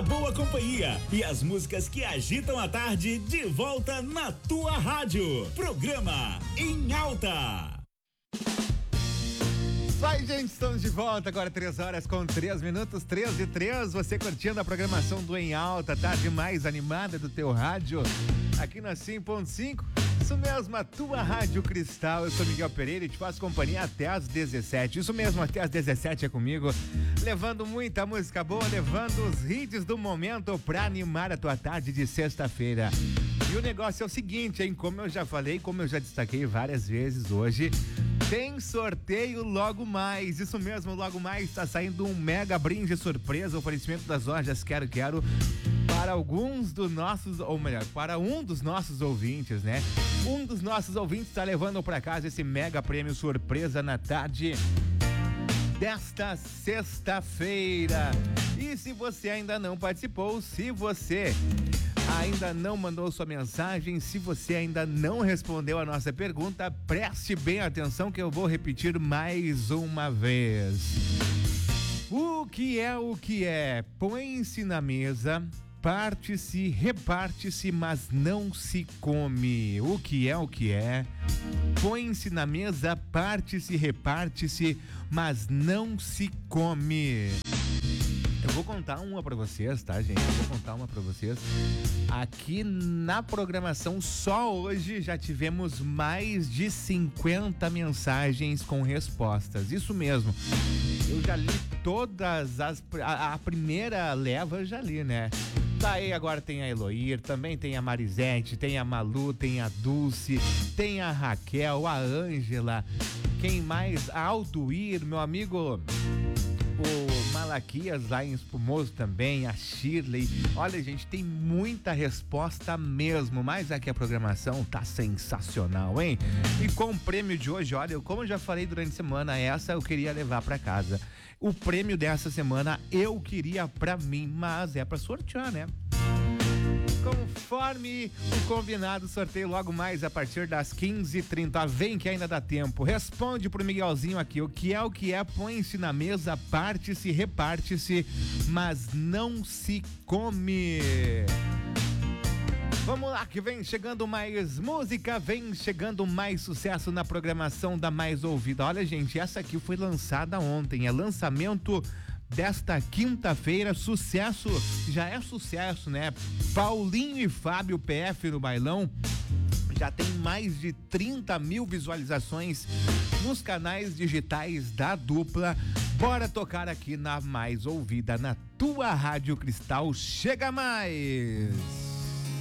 a boa companhia e as músicas que agitam a tarde de volta na tua rádio. Programa Em Alta. Vai, gente, estamos de volta agora, 3h03, 13h03. Você curtindo a programação do Em Alta, tarde mais animada do teu rádio, aqui na 100.5. Isso mesmo, a tua Rádio Cristal. Eu sou Miguel Pereira e te faço companhia até às 17. Isso mesmo, até às 17 é comigo, levando muita música boa, levando os hits do momento pra animar a tua tarde de sexta-feira. E o negócio é o seguinte, hein? Como eu já falei, como eu já destaquei várias vezes hoje, tem sorteio logo mais. Isso mesmo, logo mais está saindo um mega brinde surpresa, oferecimento das lojas Quero para alguns dos nossos, ou melhor, para um dos nossos ouvintes, né? Um dos nossos ouvintes está levando para casa esse mega prêmio surpresa na tarde desta sexta-feira. E se você ainda não participou, se você ainda não mandou sua mensagem, se você ainda não respondeu a nossa pergunta, preste bem atenção que eu vou repetir mais uma vez. O que é? Põe-se na mesa, parte-se, reparte-se, mas não se come. O que é? Põe-se na mesa, parte-se, reparte-se, mas não se come. Eu vou contar uma pra vocês, tá, gente? Eu vou contar uma pra vocês. Aqui na programação, só hoje, já tivemos mais de 50 mensagens com respostas. Isso mesmo. Eu já li todas a primeira leva eu já li, né? Daí agora tem a Eloir, também tem a Marisete, tem a Malu, tem a Dulce, tem a Raquel, a Ângela, quem mais? A Altuir, meu amigo, o Malaquias lá em Espumoso também, a Shirley. Olha, gente, tem muita resposta mesmo, mas aqui a programação tá sensacional, hein? E com o prêmio de hoje, olha, como eu já falei durante a semana, essa eu queria levar pra casa. O prêmio dessa semana eu queria pra mim, mas é pra sortear, né? Conforme o combinado, sorteio logo mais a partir das 15h30. Vem que ainda dá tempo. Responde pro Miguelzinho aqui. O que é? Põe-se na mesa, parte-se, reparte-se, mas não se come. Vamos lá, que vem chegando mais música, vem chegando mais sucesso na programação da mais ouvida. Olha, gente, essa aqui foi lançada ontem, é lançamento desta quinta-feira, sucesso, já é sucesso, né? Paulinho e Fábio PF no bailão, já tem mais de 30 mil visualizações nos canais digitais da dupla. Bora tocar aqui na mais ouvida, na tua Rádio Cristal. Chega mais!